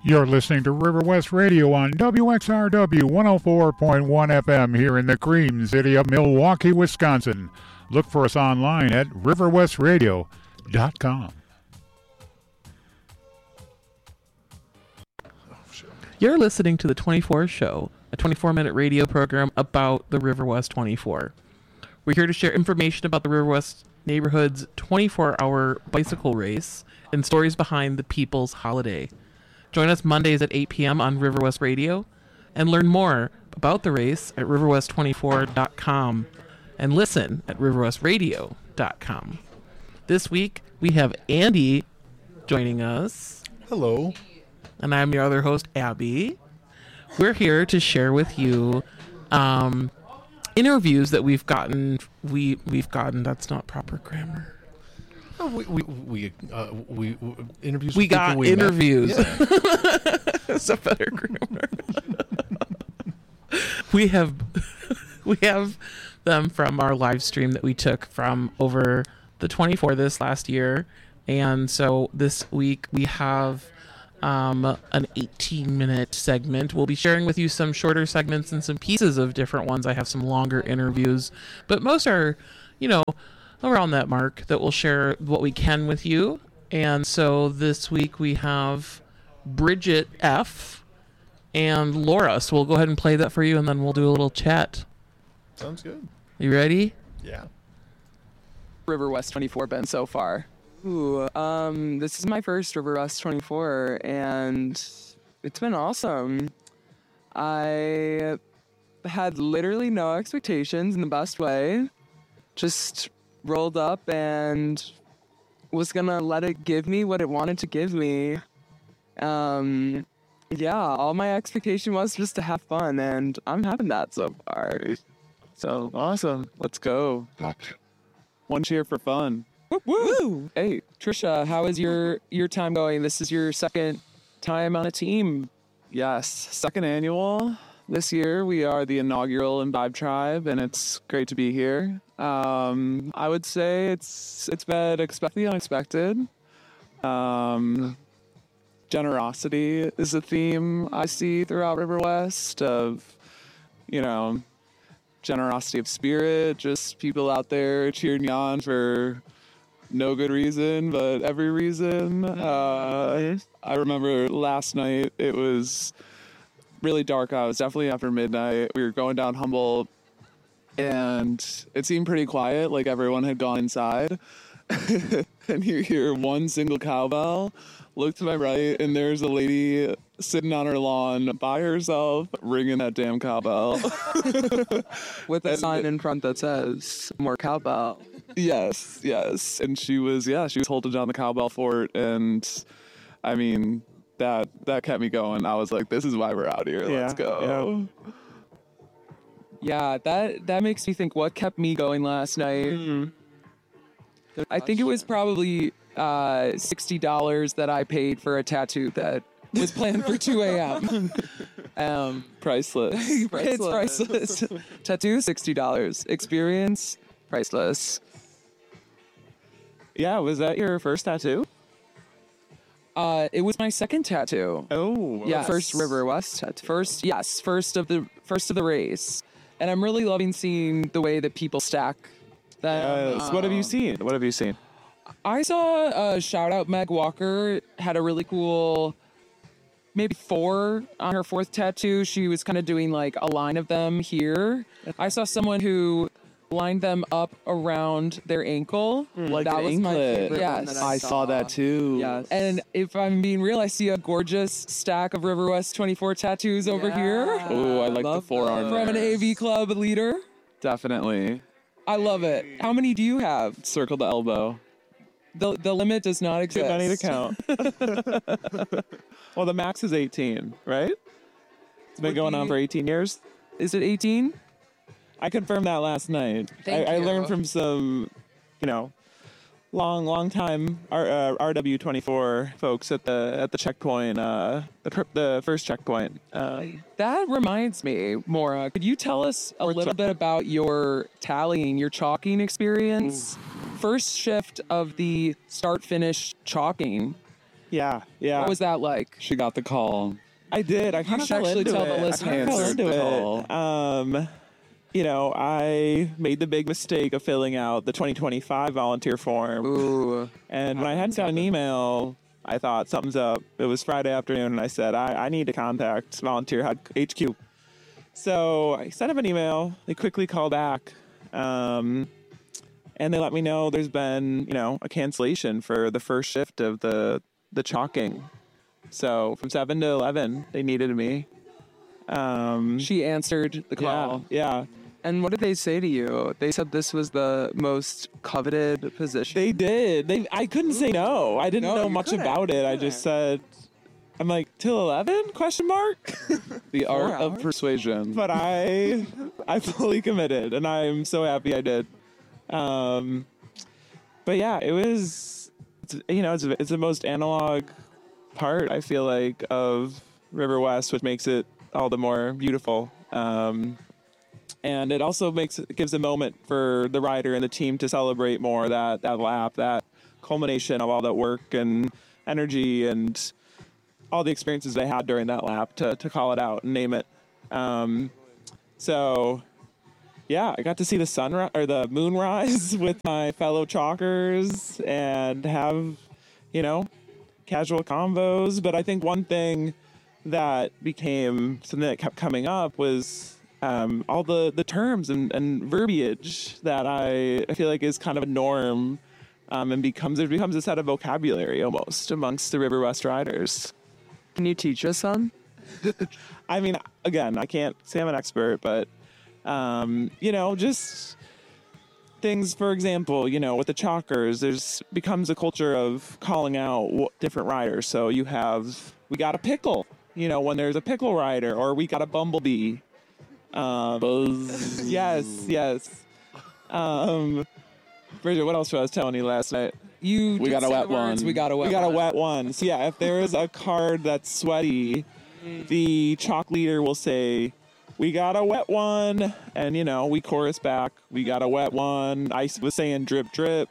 You're listening to River West Radio on WXRW 104.1 FM here in the Cream City of Milwaukee, Wisconsin. Look for us online at riverwestradio.com. You're listening to The 24 Show, a 24-minute radio program about the River West 24. We're here to share information about the River West neighborhood's 24-hour bicycle race and stories behind the People's Holiday. Join us Mondays at 8 p.m. on River West Radio and learn more about the race at riverwest24.com and listen at riverwestradio.com. This week, we have Andy joining us. Hello. And I'm your other host, Abby. We're here to share with you interviews that we've gotten. We've gotten. That's not proper grammar. We interviews. We got we interviews. Yeah. That's a better grammar. we have them from our live stream that we took from over the 24 this last year, and so this week we have an 18-minute segment. We'll be sharing with you some shorter segments and some pieces of different ones. I have some longer interviews, but most are, around that mark that we'll share what we can with you. And so this week we have Bridget F. and Laura. So we'll go ahead and play that for you, and then we'll do a little chat. Sounds good. You ready? Yeah. River West 24 been so far? Ooh, this is my first River West 24, and it's been awesome. I had literally no expectations in the best way. Just rolled up and was gonna let it give me what it wanted to give me. Yeah, all my expectation was just to have fun, and I'm having that so far. So awesome. Let's go. One cheer for fun. Woo! Woo! Hey, Trisha, how is your time going? This is your second time on a team. Yes, second annual. This year we are the inaugural Imbibe Tribe, and it's great to be here. I would say it's been expect the unexpected. Generosity is a theme I see throughout River West of, generosity of spirit, just people out there cheering you on for no good reason, but every reason. I remember last night, it was really dark out. It was definitely after midnight. We were going down Humboldt, and it seemed pretty quiet, like everyone had gone inside. And you hear one single cowbell. Look to my right, and there's a lady sitting on her lawn by herself, ringing that damn cowbell. With a sign in front that says, "More cowbell." Yes. And she was holding down the cowbell fort, and I mean, that kept me going. I was like, this is why we're out here. Let's go. Yeah, that makes me think what kept me going last night. Mm-hmm. I think it was probably $60 that I paid for a tattoo that was planned for 2 a.m. Priceless. It's priceless. Tattoo, $60. Experience, priceless. Yeah, was that your first tattoo? It was my second tattoo. Oh, yeah, first River West tattoo. First of the race, and I'm really loving seeing the way that people stack them. Yes. What have you seen? I saw shout out Meg Walker had a really cool, maybe 4 on her 4th tattoo. She was kind of doing like a line of them here. I saw someone who lined them up around their ankle. Like that the was my anklet. favorite one that I saw that too. Yes. And if I'm being real, I see a gorgeous stack of River West 24 tattoos over here. Oh, I like the forearm. From an AV club leader. Definitely. I love it. How many do you have? Circle the elbow. The limit does not exist. I need to count. Well, the max is 18, right? It's been going on for 18 years. Is it 18? I confirmed that last night. Thank I you. learned from some, long time RW24 folks at the checkpoint, the first checkpoint. That reminds me, Maura, could you tell us a little bit about your tallying, your chalking experience? First shift of the start-finish chalking. Yeah. What was that like? She got the call. I did. I kind of should actually tell the listeners. Answered the call. I made the big mistake of filling out the 2025 volunteer form. Ooh. And when I hadn't got an email, I thought something's up. It was Friday afternoon, and I said, I need to contact Volunteer HQ. So I sent them an email. They quickly called back. And they let me know there's been, a cancellation for the first shift of the chalking. So from 7 to 11, they needed me. She answered the call. Yeah. And what did they say to you? They said this was the most coveted position. They did. I couldn't say no. I didn't No, know you much couldn't. about it. I just said, I'm like, till 11? Question mark? The art hours? of persuasion. But I fully committed, and I'm so happy I did. But yeah, it's the most analog part, I feel like, of River West, which makes it all the more beautiful. And it also gives a moment for the rider and the team to celebrate more that lap, that culmination of all that work and energy and all the experiences they had during that lap to call it out and name it. So yeah, I got to see the sunrise or the moonrise with my fellow chalkers and have, casual convos. But I think one thing that became something that kept coming up was all the terms and verbiage that I feel like is kind of a norm and becomes a set of vocabulary almost amongst the River West riders. Can you teach us some? I mean, again, I can't say I'm an expert, but, just things, for example, with the chalkers, there's becomes a culture of calling out different riders. So we got a pickle, when there's a pickle rider, or we got a bumblebee. Buzz. Yes. Bridget, what else was I was telling you last night? We got a wet one. We got a wet one. So yeah, if there is a card that's sweaty, the chalk leader will say, "We got a wet one," and we chorus back, "We got a wet one." I was saying drip drip.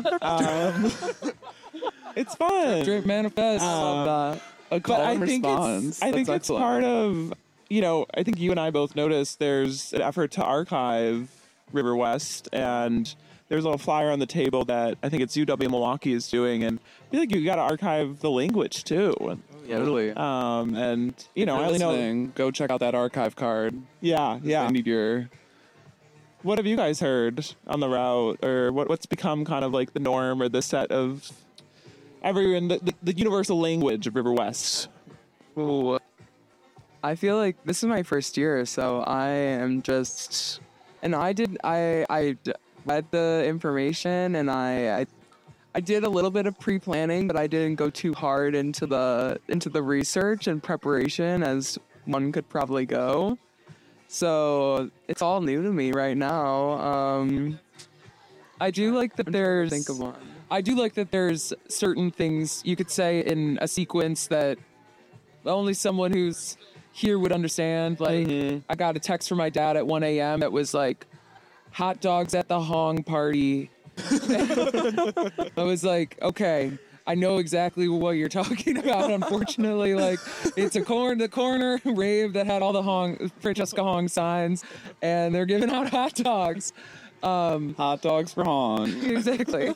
It's fun. Drip manifest. A call But and I think response. it's That's excellent. part of I think you and I both noticed there's an effort to archive River West, and there's a little flyer on the table that I think it's UW Milwaukee is doing, and I feel like you got to archive the language too. Totally. And If you're I only know. listening, go check out that archive card. Yeah. I need your. What have you guys heard on the route, or what's become kind of like the norm or the set of the universal language of River West? Ooh. I feel like this is my first year, so I am just, and I read the information, and I did a little bit of pre-planning, but I didn't go too hard into the research and preparation as one could probably go. So it's all new to me right now. I do like that there's. Think of one. I do like that there's certain things you could say in a sequence that only someone who's here would understand. Like, I got a text from my dad at 1 a.m. that was like, "Hot dogs at the Hong party." I was like, okay, I know exactly what you're talking about. Unfortunately, like, it's the corner rave that had all the Francesca Hong signs, and they're giving out hot dogs. Hot dogs for Hong. Exactly.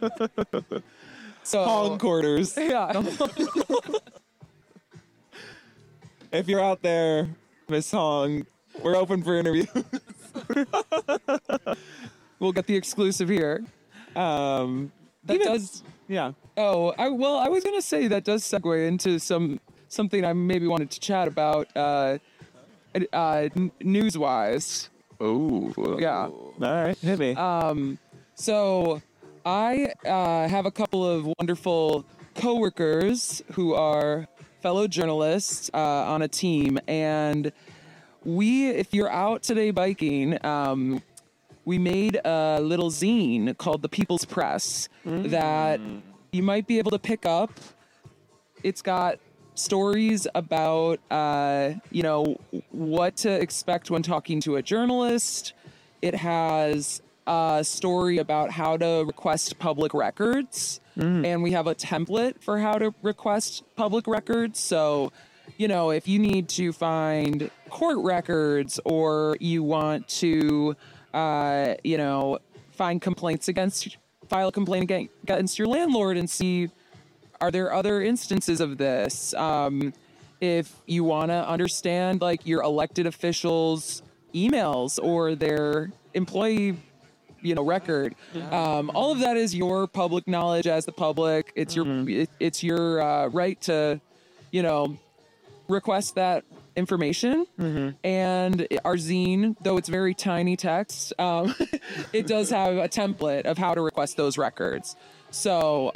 So Hong quarters. yeah. If you're out there, Miss Hong, we're open for interview. We'll get the exclusive here. Yeah. Oh, I was gonna say that does segue into something I maybe wanted to chat about. News-wise. Oh. Yeah. All right, hit me. So I have a couple of wonderful coworkers who are fellow journalists on a team, and if you're out today biking, we made a little zine called The People's Press that you might be able to pick up. It's got stories about, what to expect when talking to a journalist. It has a story about how to request public records. and we have a template for how to request public records. So, if you need to find court records or you want to, find complaints file a complaint against your landlord and see, are there other instances of this? If you want to understand like your elected officials' emails or their employee, record, all of that is your public knowledge as the public. It's your right to, request that information. And our zine, though it's very tiny text, it does have a template of how to request those records. So,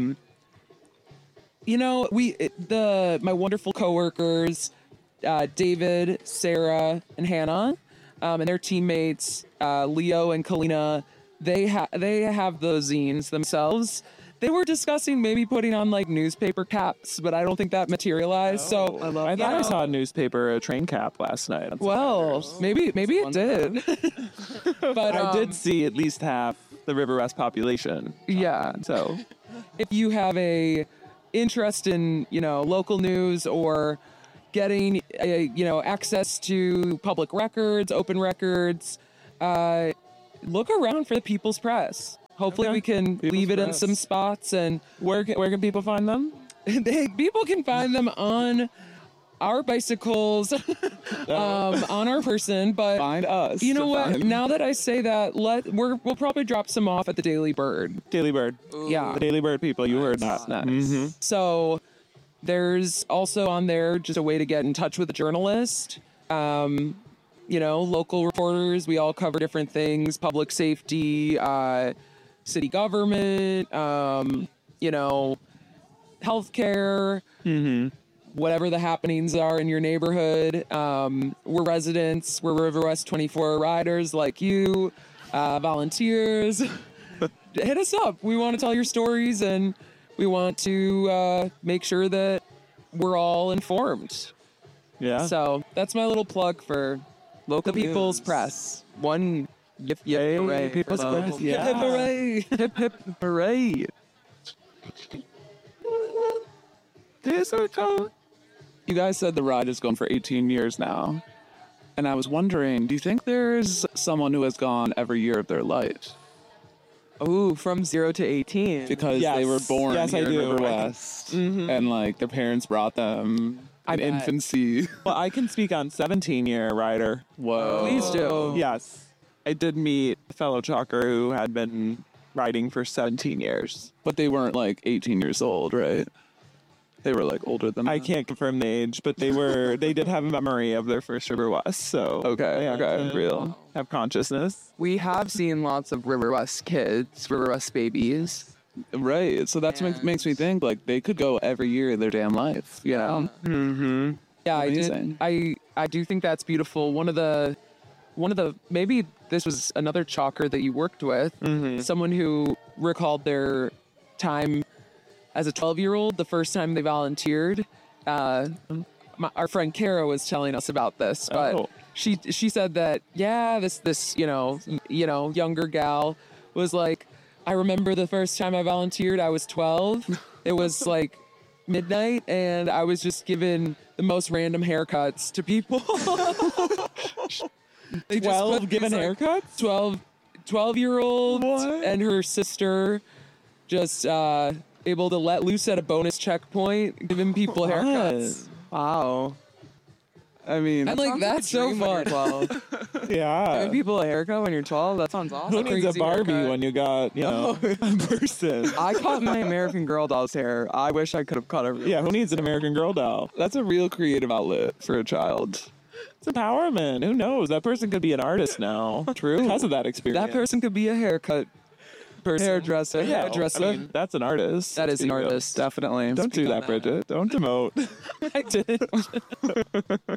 my wonderful coworkers, David, Sarah, and Hannah, and their teammates, Leo and Kalina, they have those zines themselves. They were discussing maybe putting on like newspaper caps, but I don't think that materialized. So I thought I saw a train cap last night. Well, maybe it did. But I did see at least half the River West population. Yeah. So if you have a interest in, local news or getting, access to public records, open records, look around for the People's Press. Hopefully we can leave it in some spots. And where can people find them? People can find them on our bicycles, on our person. But Find us. you know what? Find. Now that I say that, we'll probably drop some off at the Daily Bird. Daily Bird. Yeah. The Daily Bird people, you heard that. Nice. So there's also on there just a way to get in touch with a journalist. Local reporters. We all cover different things: public safety, city government, healthcare, whatever the happenings are in your neighborhood. We're residents. We're River West 24 riders like you, volunteers. Hit us up. We want to tell your stories, and we want to make sure that we're all informed. Yeah. So that's my little plug for Local the People's news. Press. One yip Hey, hooray. People's for the Press, local- yeah. Hip hooray! Hip hip hooray. You guys said the ride is going for 18 years now. And I was wondering, do you think there's someone who has gone every year of their life? Ooh, from 0 to 18. Because Yes. they were born Yes, I here in do. River West. And like their parents brought them in bet. infancy. Well, I can speak on 17-year rider. Whoa. Please do. Yes. I did meet a fellow chalker who had been riding for 17 years. But they weren't like 18 years old, right? They were like older than I that. can't confirm the age, but they did have a memory of their first River West, so Okay, yeah, okay, to real. have consciousness. We have seen lots of River West kids, River West babies. Right. So that makes me think like they could go every year of their damn life. You know? Yeah, Amazing. I do think that's beautiful. One of the maybe this was another chalker that you worked with, someone who recalled their time as a 12-year-old, the first time they volunteered. Our friend Kara was telling us about this, but Oh. she said that this younger gal was like, I remember the first time I volunteered, I was 12. It was like midnight, and I was just given the most random haircuts to people. They just 12 put given these, like, haircuts? 12-year-old What? and her sister just able to let loose at a bonus checkpoint, giving people haircuts. Wow. I mean, And like that's so fun. 12. Yeah. Giving people a haircut when you're 12, that sounds awesome. Who needs a crazy Barbie haircut. when you got, a person? I cut my American Girl doll's hair. I wish I could have cut her. Yeah, who needs an American Girl doll? that's a real creative outlet for a child. It's empowerment. Who knows? That person could be an artist now. True. Because of that experience. That person could be a haircut person. Hairdresser. Yeah, hairdresser. I mean, that's an artist. That is an artist. Definitely. Don't do that, Bridget. Don't demote. I did.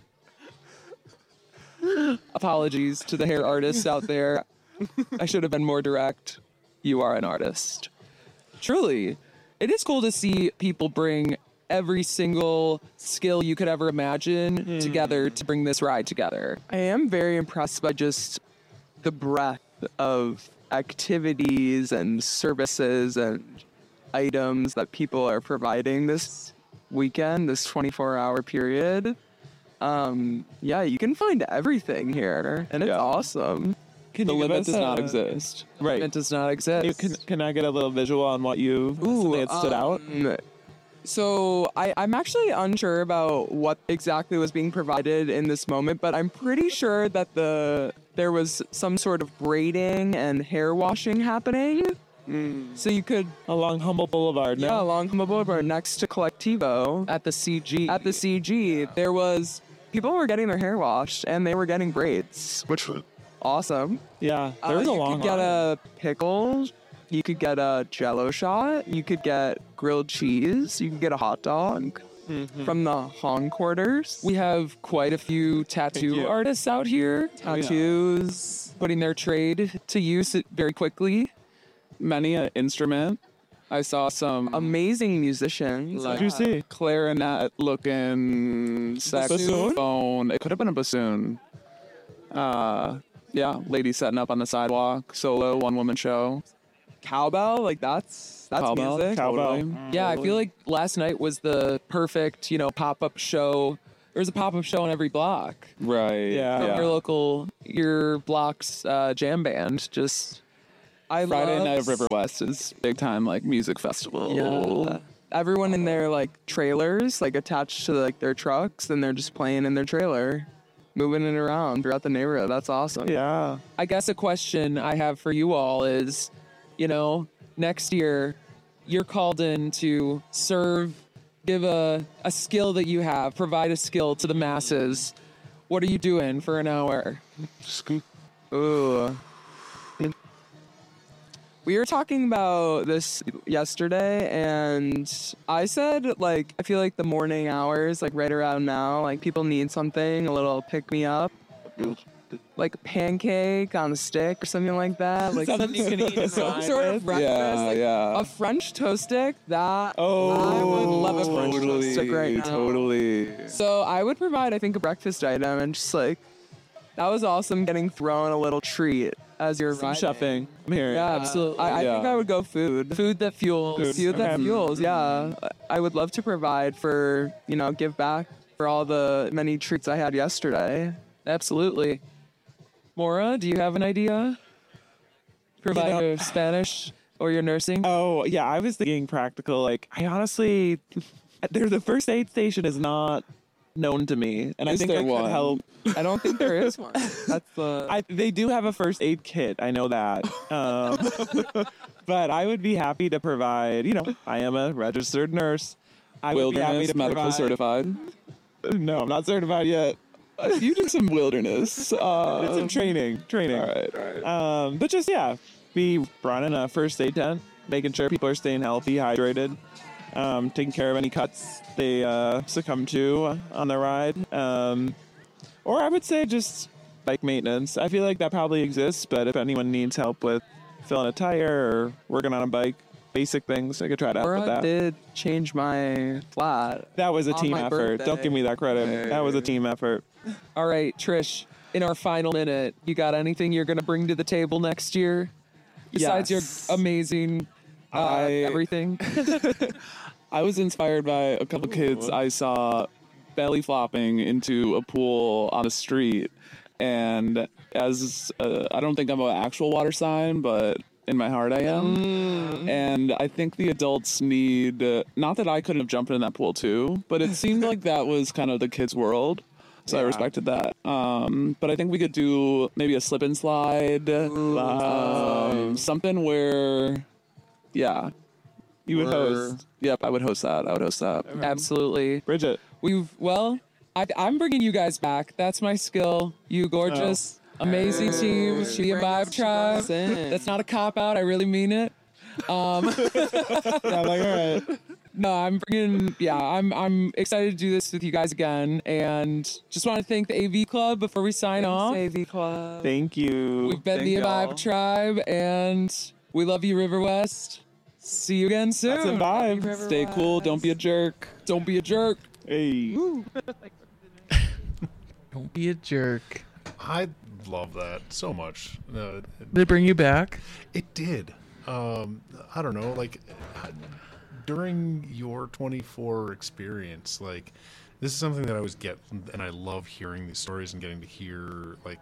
Apologies to the hair artists out there. I should have been more direct. You are an artist. Truly, it is cool to see people bring every single skill you could ever imagine together to bring this ride together. I am very impressed by just the breadth of activities and services and items that people are providing this weekend, this 24-hour period. Yeah, you can find everything here, and it's awesome. Can The you give limit us does not a- exist. Right. It does not exist. Can I get a little visual on what something that stood out? So I'm actually unsure about what exactly was being provided in this moment, but I'm pretty sure that there was some sort of braiding and hair washing happening. So you could, Along Humboldt Boulevard. yeah, No? along Humboldt Boulevard next to Collectivo At the CG. at the CG, there was people were getting their hair washed and they were getting braids, which was awesome. Yeah. There was a You long could get line. a pickle. You could get a Jello shot. You could get grilled cheese. You could get a hot dog from the Hong Quarters. We have quite a few tattoo you. artists out here. Tattoos. Putting their trade to use very quickly. Many an instrument. I saw some Amazing musicians. like What'd you see? clarinet looking saxophone. It could have been a bassoon. Yeah, lady setting up on the sidewalk, solo, one woman show. Cowbell, like that's Cowbell, music. Cowbell. totally. Yeah, I feel like last night was the perfect, pop-up show. There's a pop-up show in every block. Right. Yeah. Your block's jam band. Just Friday love night of River West is big time like music festival. everyone in their like trailers, like attached to like their trucks, and they're just playing in their trailer, moving it around throughout the neighborhood. That's awesome. Yeah. I guess a question I have for you all is, next year you're called in to serve, give a skill that you have, provide a skill to the masses. What are you doing for an hour? Ooh. We were talking about this yesterday, and I said, like, I feel like the morning hours, like right around now, like people need something, a little pick me up. Like a pancake on a stick or something like that. Like Something you can eat some inside sort of with. breakfast. Yeah, like yeah. A French toast stick, I would Oh, love a French toast stick right now. Totally. So I would provide, I think, a breakfast item, and just like, that was awesome getting thrown a little treat as you're Some riding. shuffing. I'm here. Yeah, Absolutely. I Yeah. think I would go food. Food that fuels. Food that Okay. fuels, yeah. I would love to provide for, give back for all the many treats I had yesterday. Absolutely. Maura, do you have an idea? Provide your Spanish or your nursing? Oh, yeah. I was thinking practical. Like, I honestly, the first aid station is not known to me, and I Is think there I could one? help. I don't think there is one. That's the. They do have a first aid kit. I know that. But I would be happy to provide. I am a registered nurse. I would be happy Wilderness, to medical provide. certified. No, I'm not certified yet. You did some wilderness. It's some training. All right. But just be running a first aid tent, making sure people are staying healthy, hydrated, taking care of any cuts they succumb to on the ride. Or I would say just bike maintenance. I feel like that probably exists, but if anyone needs help with filling a tire or working on a bike, basic things, I could try to help with Laura that. did change my flat. That was a on team my effort. Don't birthday. give me that credit. That was a team effort. All right, Trish, in our final minute, you got anything you're going to bring to the table next year? Besides Yes. your amazing everything? I was inspired by a couple kids I saw belly flopping into a pool on a street. And as I don't think I'm an actual water sign, but in my heart I am. And I think the adults need, not that I couldn't have jumped in that pool too, but it seemed like that was kind of the kids' world. So I respected that. But I think we could do maybe a slip and slide, something where, yeah. You would host. Yep, I would host that. Absolutely. Bridget. I'm bringing you guys back. That's my skill. You gorgeous, amazing team. She and Vibe Tribe. That's not a cop out. I really mean it. Yeah, like, all right. No, I'm bringing. Yeah, I'm excited to do this with you guys again, and just want to thank the AV Club before we sign off. AV Club. Thank you. We've been Thank the y'all. Vibe Tribe, and we love you, River West. See you again soon. That's a vibe. Stay cool. Don't be a jerk. Don't be a jerk. Hey. Don't be a jerk. I love that so much. No, Did it bring you back? it did. I don't know, like during your 24 experience, like this is something that I always get, and I love hearing these stories and getting to hear like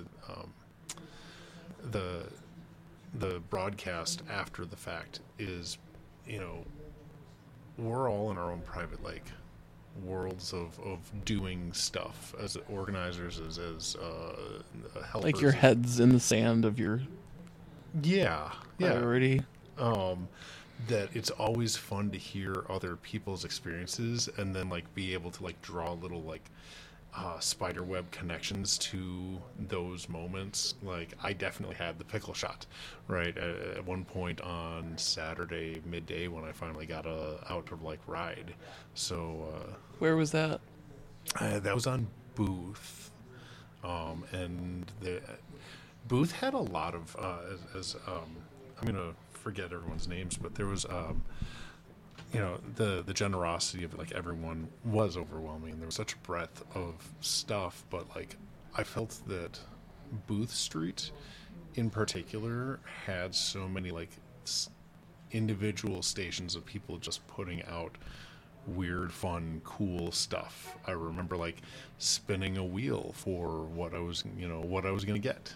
the broadcast after the fact is, you know, we're all in our own private like worlds of doing stuff as organizers, as helpers. Like your head's in the sand of your yeah priority. That it's always fun to hear other people's experiences and then like be able to like draw little like spiderweb connections to those moments. Like I definitely had the pickle shot right at one point on Saturday midday when I finally got a outdoor like ride. So Where was that? that was on Booth, and the Booth had a lot of I'm gonna forget everyone's names, but there was you know, the generosity of like everyone was overwhelming. There was such a breadth of stuff, but like I felt that Booth Street in particular had so many like individual stations of people just putting out weird, fun, cool stuff. I remember like spinning a wheel for what I was gonna get.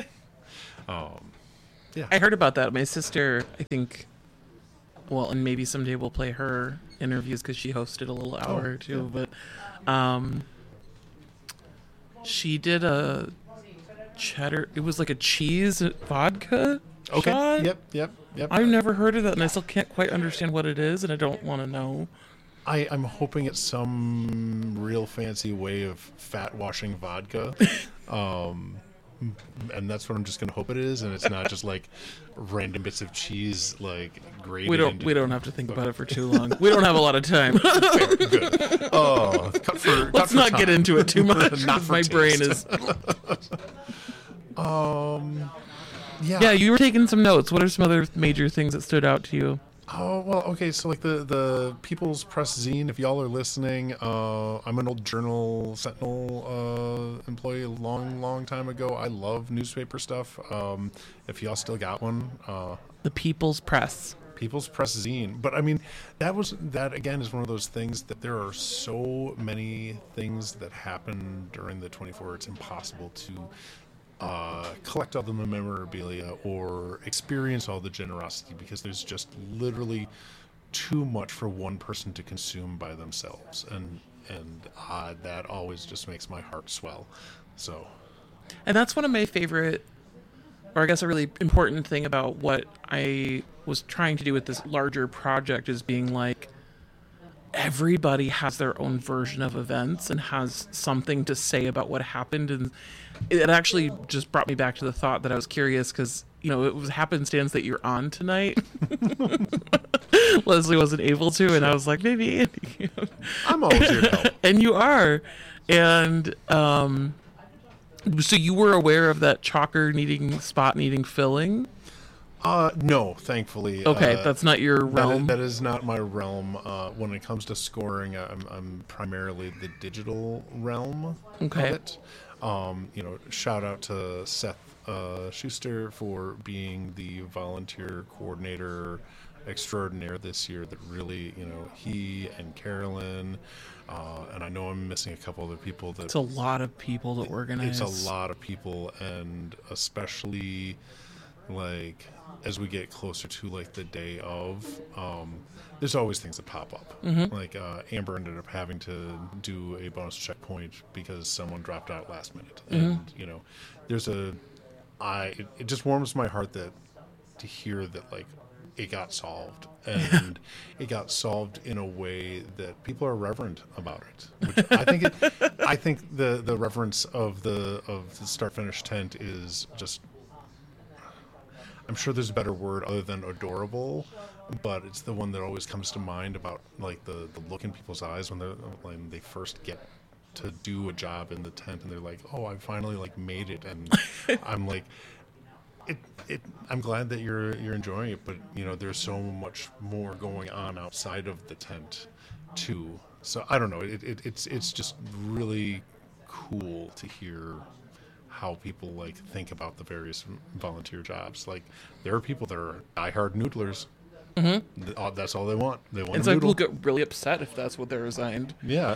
Yeah. I heard about that. My sister, I think, well, and maybe someday we'll play her interviews because she hosted a little hour or two. yeah. But she did a cheddar. It was like a cheese vodka Okay. shot. Yep. I've never heard of that, and I still can't quite understand what it is, and I don't want to know. I'm hoping it's some real fancy way of fat washing vodka. And that's what I'm just gonna hope it is, and it's not just like random bits of cheese like grated. We don't have to think about it for too long. We don't have a lot of time. Fair, good. Oh, Let's not get into it too much. Not 'Cause for my taste. brain is. Yeah. Yeah, you were taking some notes. What are some other major things that stood out to you? Oh, well, okay, so like the People's Press zine, if y'all are listening, I'm an old Journal Sentinel employee a long time ago. I love newspaper stuff. If y'all still got one, The People's Press. People's Press zine. But I mean, that again is one of those things that there are so many things that happen during the 24. It's impossible to collect all the memorabilia or experience all the generosity because there's just literally too much for one person to consume by themselves, and that always just makes my heart swell. So, And that's one of my favorite, or I guess a really important thing about what I was trying to do with this larger project is being like, everybody has their own version of events and has something to say about what happened. And it actually just brought me back to the thought that I was curious because, you know, it was happenstance that you're on tonight. Leslie wasn't able to, and I was like, maybe Andy. I'm always here to help. And you are. And so you were aware of that chalker spot needing filling? No, thankfully. Okay, that's not your realm. That is not my realm. When it comes to scoring, I'm primarily the digital realm Okay. of it. You know, shout out to Seth Schuster for being the volunteer coordinator extraordinaire this year. That really, you know, he and Carolyn, and I know I'm missing a couple other people. It's a lot of people to organize. It's a lot of people, and especially like as we get closer to like the day of, there's always things that pop up. Like Amber ended up having to do a bonus checkpoint because someone dropped out last minute, and you know, it just warms my heart that to hear that like it got solved, and it got solved in a way that people are reverent about it. Which I think the reverence of the start finish tent is just, I'm sure there's a better word other than adorable, but it's the one that always comes to mind about like the look in people's eyes when they first get to do a job in the tent and they're like, oh, I finally like made it, and I'm like, I'm glad that you're enjoying it, but you know, there's so much more going on outside of the tent too. So I don't know, it's just really cool to hear how people like think about the various volunteer jobs. Like there are people that are diehard noodlers. Mm-hmm. That's all they want. They want. It's a like noodle. people get really upset if that's what they're assigned. Yeah.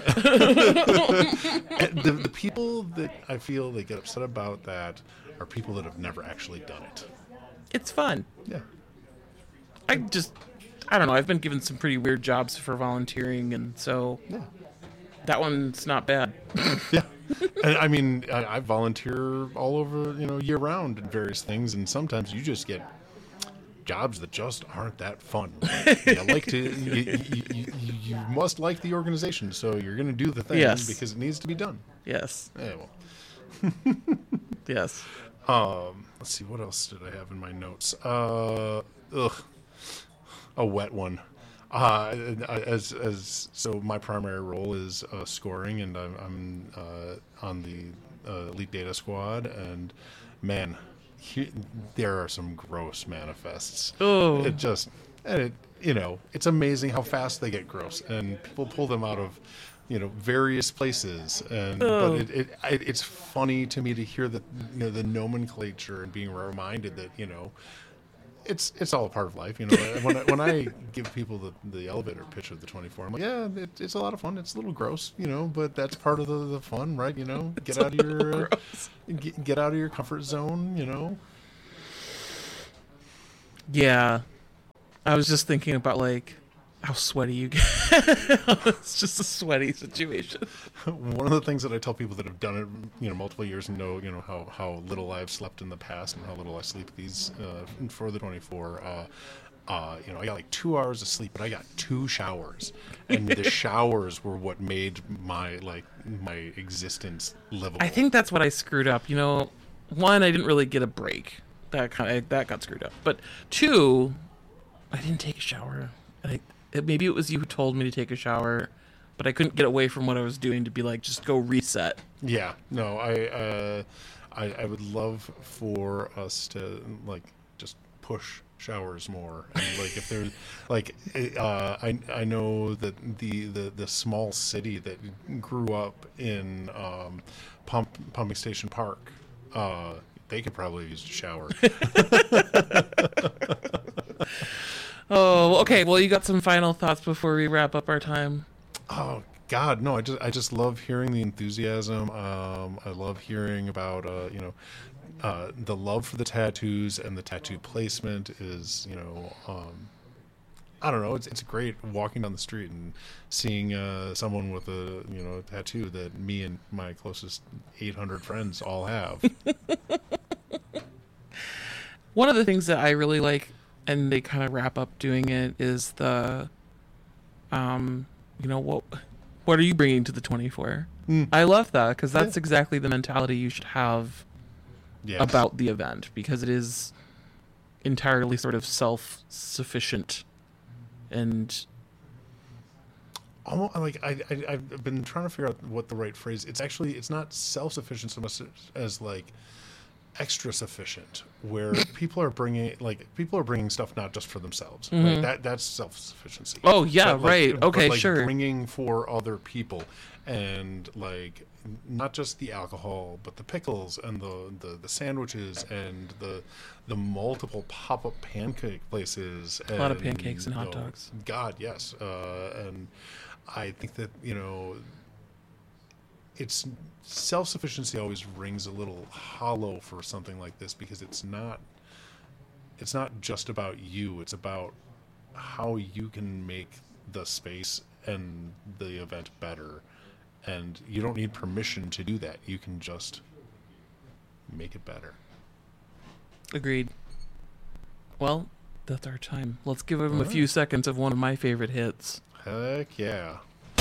the people that I feel they get upset about that are people that have never actually done it. It's fun. Yeah. I don't know. I've been given some pretty weird jobs for volunteering, and so that one's not bad. Yeah. And I mean, I volunteer all over, year round in various things, and sometimes you just get jobs that just aren't that fun. You must like the organization, so you're going to do the thing because it needs to be done. Yes. Yeah, well. Yes. Let's see, what else did I have in my notes? A wet one. So my primary role is scoring, and I'm on the Elite Data Squad, and man, there are some gross manifests. Oh. It's amazing how fast they get gross, and people pull them out of various places, and but it's funny to me to hear that the nomenclature and being reminded that it's all a part of life. When I give people the elevator pitch of the 24, I'm like, yeah, it's a lot of fun. It's a little gross, but that's part of the fun, right? Get out of your get out of your comfort zone. Yeah, I was just thinking about like how sweaty you get. It's just a sweaty situation. One of the things that I tell people that have done it, multiple years and know, how little I've slept in the past and how little I sleep these for the 24. I got like 2 hours of sleep, but I got 2 showers, and the showers were what made my existence livable. I think that's what I screwed up. One, I didn't really get a break. That got screwed up. But 2, I didn't take a shower. Maybe it was you who told me to take a shower, but I couldn't get away from what I was doing to be like, just go reset. Yeah, no, I would love for us to just push showers more. And if there's I know that the small city that grew up in Pumping Station Park, they could probably use a shower. Oh, okay. Well, you got some final thoughts before we wrap up our time? Oh God, no! I just love hearing the enthusiasm. I love hearing about the love for the tattoos, and the tattoo placement is I don't know. It's great walking down the street and seeing someone with a tattoo that me and my closest 800 friends all have. One of the things that I really like, and they kind of wrap up doing it, is the, what are you bringing to the 24? I love that, because that's exactly the mentality you should have about the event, because it is entirely sort of self-sufficient. And almost I've been trying to figure out what the right phrase. It's not self-sufficient so much as extra sufficient, where people are bringing stuff not just for themselves. Mm-hmm. Right? That's self-sufficiency. Oh yeah, right. Okay, sure. Bringing for other people, and not just the alcohol, but the pickles and the sandwiches and the multiple pop-up pancake places. A lot of pancakes and hot dogs. God, yes. And I think that it's self-sufficiency always rings a little hollow for something like this, because it's not just about you. It's about how you can make the space and the event better, and you don't need permission to do that. You can just make it better. Agreed. Well, that's our time. Let's give them a few seconds of one of my favorite hits. Heck yeah.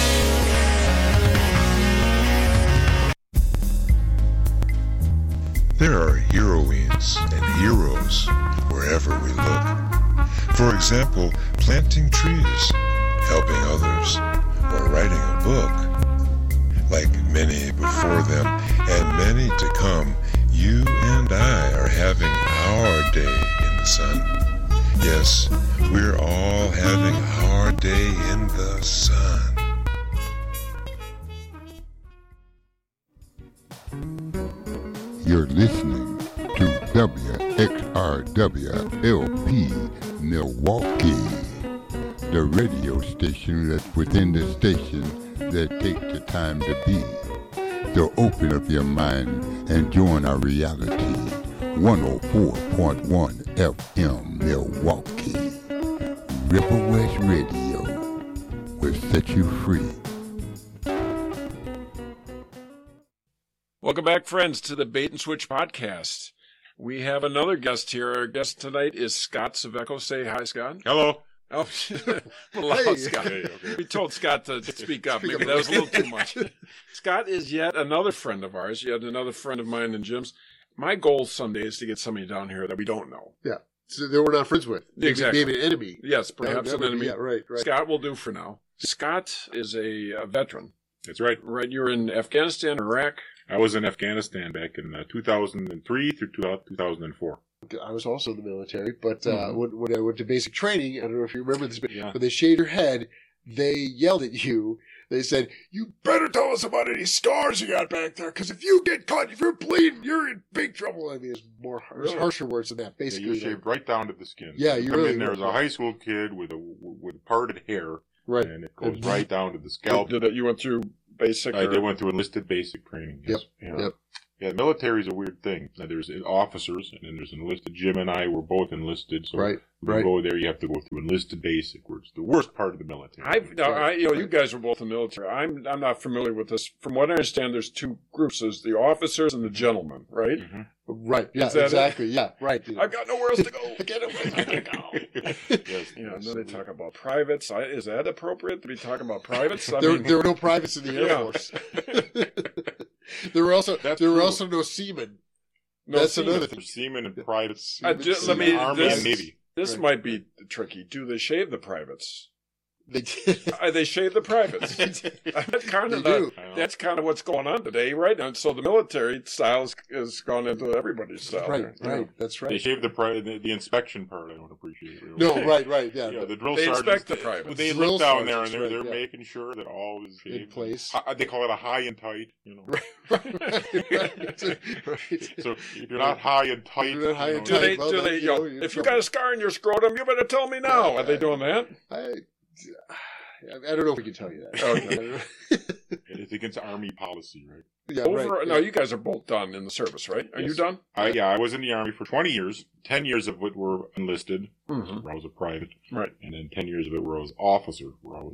There are heroines and heroes wherever we look. For example, planting trees, helping others, or writing a book. Like many before them and many to come, you and I are having our day in the sun. Yes, we're all having our day in the sun. You're listening to WXRWLP Milwaukee, the radio station that's within the station that takes the time to be. So open up your mind and join our reality. 104.1 FM Milwaukee. Ripple West Radio will set you free. Welcome back, friends, to the Bait and Switch podcast. We have another guest here. Our guest tonight is Scott Saveco. Say hi, Scott. Hello. Oh, hello, Scott. Hey, okay. We told Scott to speak up. Maybe that was a little too much. Scott is yet another friend of ours, yet another friend of mine and Jim's. My goal someday is to get somebody down here that we don't know. Yeah. So that we're not friends with. Exactly. Maybe an enemy. Yes, perhaps an enemy. Yeah, right. Scott will do for now. Scott is a veteran. That's right. Right, you're in Afghanistan, Iraq. I was in Afghanistan back in 2003 through 2004. I was also in the military, but when I went to basic training, I don't know if you remember this, but when they shaved your head, they yelled at you. They said, "You better tell us about any scars you got back there, because if you get caught, if you're bleeding, you're in big trouble." I mean, it's harsher words than that. Basically, you shaved right down to the skin. Yeah, you come really in there as a high school kid with parted hair, right, and it goes right down to the scalp. You went through basic? I went through enlisted basic training. Yes. Yep. Yeah, the military is a weird thing. Now, there's officers, and then there's enlisted. Jim and I were both enlisted, so when you go there, you have to go through enlisted basic, where it's the worst part of the military. You guys were both in the military. I'm not familiar with this. From what I understand, there's two groups: there's the officers and the gentlemen, right? Mm-hmm. Right. Yeah. Exactly. It? Yeah. Right. I've got nowhere else to go. I got nowhere else to go. Yes. And then they talk about privates. Is that appropriate to be talking about privates? There were no privates in the Air Force. There were also no seamen. That's another thing. Seamen and privates. Army and Navy. This might be tricky. Do they shave the privates? They shave the privates. That's kind of what's going on today, right? And so the military style has gone into everybody's style. Right. That's right. They shave the inspection part. I don't appreciate it. No, right. Yeah. The drill they sergeants. Inspect the privates. They look down there and they're making sure that all is in place. They call it a high and tight. Right. So if you're not high and tight, if you got a scar in your scrotum, you better tell me now. Are they doing that? I don't know if we can tell you that. Okay. It's against Army policy, right? Yeah, Now, you guys are both done in the service, right? Are you done? I was in the Army for 20 years. 10 years of it were enlisted, where I was a private. Right. And then 10 years of it where I was officer,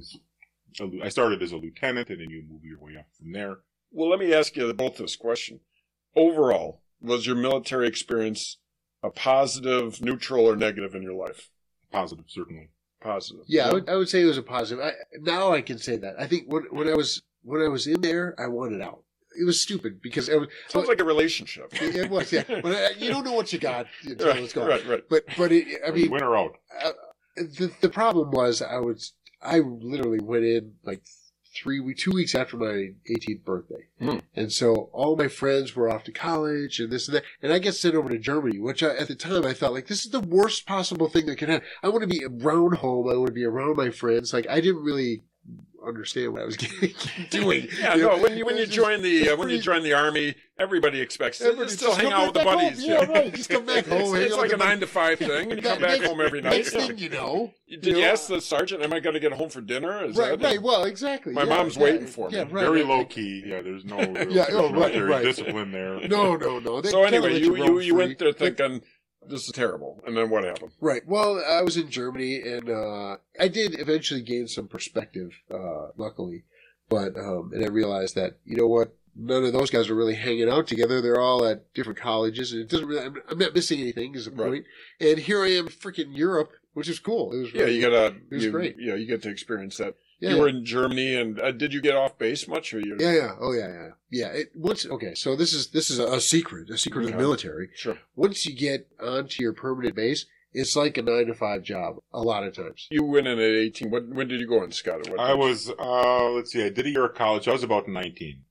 I started as a lieutenant, and then you move your way up from there. Well, let me ask you both this question. Overall, was your military experience a positive, neutral, or negative in your life? Positive, certainly. Positive. Yeah, I would say it was a positive. Now I can say that. I think when I was in there, I wanted out. It was stupid because sounds like a relationship. It was, yeah. But you don't know what you got until it's gone. Right. But win or out. The problem was I literally went in like 2 weeks after my 18th birthday. And so all my friends were off to college and this and that. And I get sent over to Germany, which at the time I felt like this is the worst possible thing that can happen. I want to be around home. I want to be around my friends. Like I didn't really understand what I was doing. When you join the Army, everybody expects to still hang out with the buddies. Yeah, right. Just come back home. It's like a 9 to 5 thing, and you come back home every night. Next thing you know. Did you ask the sergeant, am I going to get home for dinner? Right. Well, exactly. My mom's waiting for me. Yeah, right, Very low key. Yeah, there's no military discipline there. No. So anyway, you went there thinking, this is terrible. And then what happened? Right. Well, I was in Germany, and I did eventually gain some perspective, luckily. But and I realized that, you know what? None of those guys are really hanging out together. They're all at different colleges, and it doesn't really. I'm not missing anything. Is the point? And here I am, freaking Europe, which is cool. It was really, it was great. Yeah, you get to experience that. Yeah, you were in Germany, and did you get off base much? Or you? Yeah. Oh, yeah. Okay, so this is a secret of the military. Sure. Once you get onto your permanent base, it's like a 9 to 5 job a lot of times. You went in at 18. When did you go in, Scott? I was, I did a year of college. I was about 19.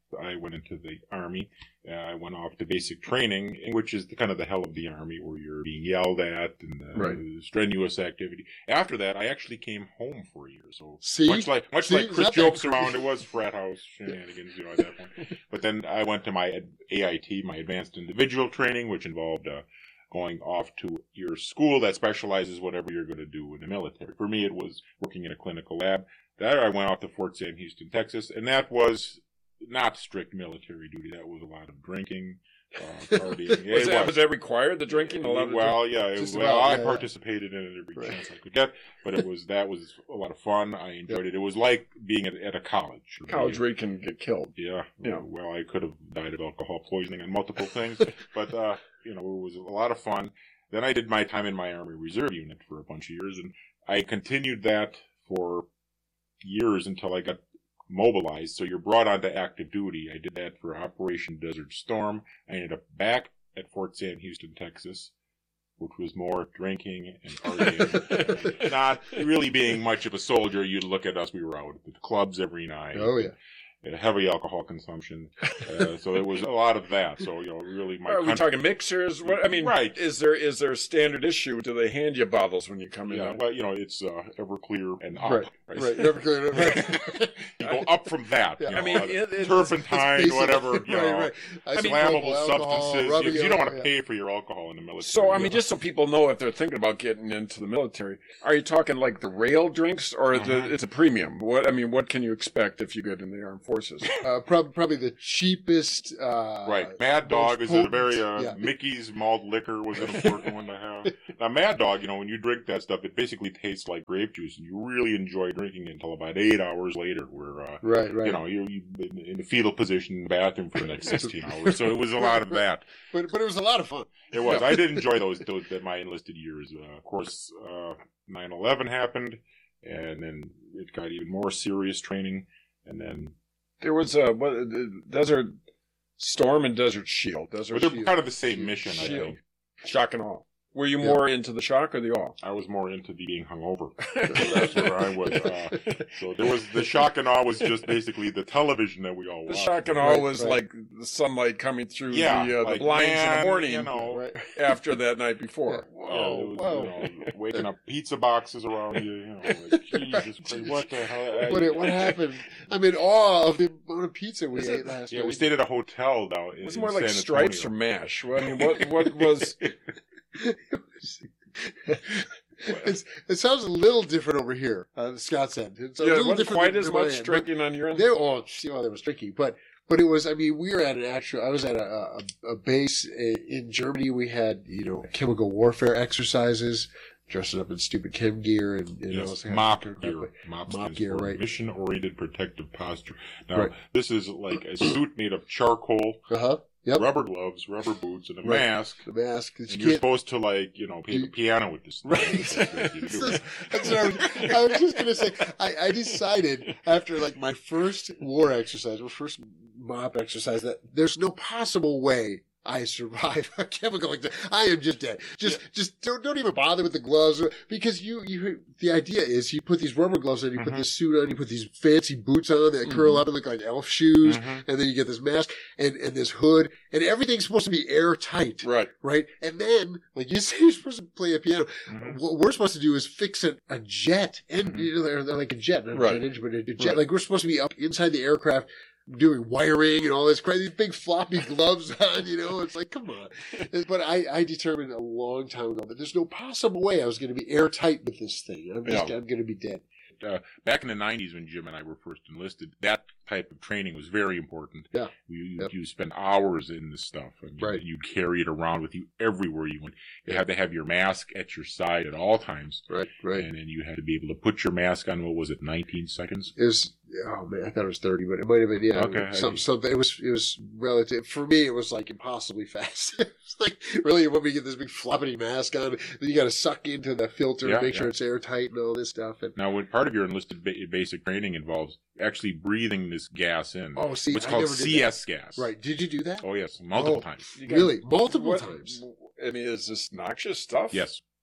I went into the Army. I went off to basic training, which is kind of the hell of the Army, where you're being yelled at and strenuous activity. After that, I actually came home for a year. So much like Chris jokes around, it was frat house shenanigans, at that point. But then I went to my AIT, my Advanced Individual Training, which involved going off to your school that specializes whatever you're going to do in the military. For me, it was working in a clinical lab. There I went off to Fort Sam Houston, Texas, and that was not strict military duty. That was a lot of drinking, partying. Was that required, the drinking? I participated in it every chance I could get, but that was a lot of fun. I enjoyed it. It was like being at a college. College where you can get killed. Yeah. Well, I could have died of alcohol poisoning and multiple things, but it was a lot of fun. Then I did my time in my Army Reserve Unit for a bunch of years, and I continued that for years until I got mobilized. So you're brought onto active duty. I did that for Operation Desert Storm. I ended up back at Fort Sam Houston, Texas, which was more drinking and partying. Not really being much of a soldier. You'd look at us. We were out at the clubs every night. Oh, yeah. Heavy alcohol consumption, so there was a lot my Are we talking mixers? Right? Is there a standard issue? Do they hand you bottles when you come in? Yeah, well, it's Everclear and up. Right. Everclear. Right. You go up from that. Yeah. Turpentine, whatever. Right. Flammable substances. You don't want to pay for your alcohol in the military. So just so people know, if they're thinking about getting into the military, are you talking like the rail drinks, or it's a premium? What can you expect if you get in the armed forces? Probably the cheapest. Right. Mad Dog is a very Mickey's malt liquor was an important one to have. Now, Mad Dog, when you drink that stuff, it basically tastes like grape juice, and you really enjoy drinking it until about 8 hours later, where you're in the fetal position in the bathroom for the next 16 hours. So it was a lot of that. But it was a lot of fun. It was. I did enjoy those my enlisted years. Of course, 9/11 happened, and then it got even more serious training, and then there was Desert Storm and Desert Shield. They're kind of the same mission, I think. Shock and awe. Were you more into the shock or the awe? I was more into the being hungover. That's where I was. So there was the shock and awe was just basically the television that we all watched. The shock and awe was like the sunlight coming through the blinds in the morning after that night before. Whoa. Waking up pizza boxes around you. Jesus Christ, what the hell? What happened? I'm in awe of the amount of pizza we ate last night. Yeah, we stayed at a hotel now. It was more like Stripes or MASH. What was... It sounds a little different over here on Scott's end. It's a little different. Quite as much drinking on your end. There was drinking, but it was. We were at I was at a base in Germany. We had chemical warfare exercises, dressing up in stupid chem gear and MOP gear, right? Mission-oriented protective posture. Now this is like a suit made of charcoal. Yep. Rubber gloves, rubber boots, and a mask. The mask. And you're supposed to play the piano with this. Right. That's what I was just going to say. I decided after my first war exercise, or first MOP exercise, that there's no possible way I survive a chemical like that. I am just dead. Just don't even bother with the gloves, because the idea is you put these rubber gloves on, you put this suit on, you put these fancy boots on that curl up and look like elf shoes, and then you get this mask and this hood, and everything's supposed to be airtight. Right? And then, like you say, you're supposed to play a piano. What we're supposed to do is fix a jet, and they're like a jet, not an engine, but a jet. Like we're supposed to be up inside the aircraft, doing wiring and all this crazy, these big floppy gloves on, it's like, come on. But I determined a long time ago that there's no possible way I was going to be airtight with this thing. I'm going to be dead. Back in the 90s when Jim and I were first enlisted, that type of training was very important. Yeah. You spend hours in this stuff, and you carry it around with you everywhere you went. You had to have your mask at your side at all times. Right. And then you had to be able to put your mask on, 19 seconds? It was, I thought it was 30, but it might have been, Okay. Something, it was relative. For me, it was like impossibly fast. It's like, really, you want me to get this big floppity mask on, then you got to suck into the filter and make sure it's airtight and all this stuff. And now, when part of your enlisted basic training involves actually breathing this gas in. Oh, see, what's called CS gas. Right. Did you do that? Oh, yes. Multiple times. Really? Multiple times? Is this noxious stuff? Yes.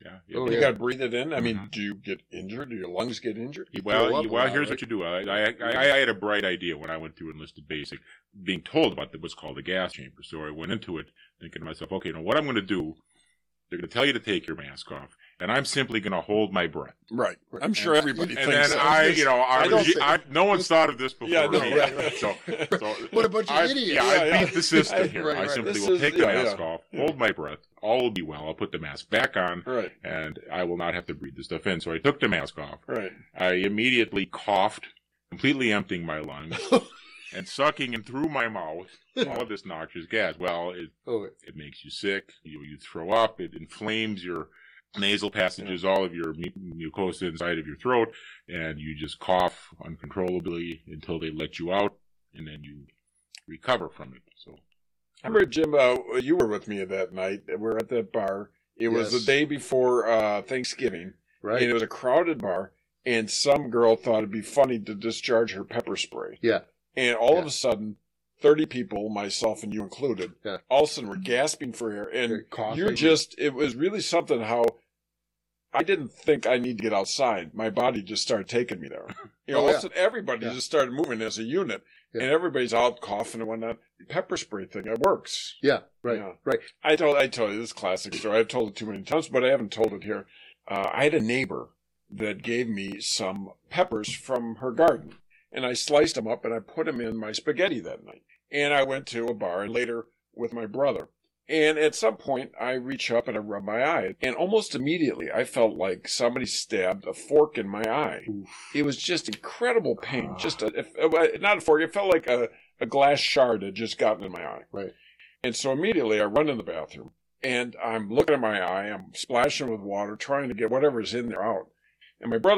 Yeah. You got to breathe it in. I mean, do you get injured? Do your lungs get injured? Well, here's what you do. I had a bright idea when I went through enlisted basic, being told about what's called a gas chamber. So I went into it thinking to myself, okay, now what I'm going to do, they're going to tell you to take your mask off, and I'm simply going to hold my breath. Right. I'm sure everybody thinks that. And then no one's thought of this before. Yeah, no, right. So what a bunch of idiots. I beat the system here. Right. I simply will take the mask off, hold my breath, all will be well. I'll put the mask back on, and I will not have to breathe the stuff in. So I took the mask off. Right. I immediately coughed, completely emptying my lungs. And sucking in through my mouth all of this noxious gas. Well, it makes you sick. You throw up. It inflames your nasal passages, all of your mucosa inside of your throat, and you just cough uncontrollably until they let you out, and then you recover from it. So, I remember, Jim, you were with me that night. We were at that bar. It was the day before Thanksgiving, right? And it was a crowded bar, and some girl thought it'd be funny to discharge her pepper spray. Yeah. And all of a sudden, 30 people, myself and you included, all of a sudden were gasping for air. And it was really something how I didn't think I need to get outside. My body just started taking me there. All of a sudden, everybody just started moving as a unit. Yeah. And everybody's out coughing and whatnot. The pepper spray thing, it works. Yeah, right, right. I told you this classic story. I've told it too many times, but I haven't told it here. I had a neighbor that gave me some peppers from her garden. And I sliced them up and I put them in my spaghetti that night. And I went to a bar later with my brother. And at some point, I reach up and I rub my eye. And almost immediately, I felt like somebody stabbed a fork in my eye. Oof. It was just incredible pain. Not a fork. It felt like a glass shard had just gotten in my eye. Right. And so immediately, I run in the bathroom. And I'm looking at my eye. I'm splashing with water, trying to get whatever's in there out. And my brother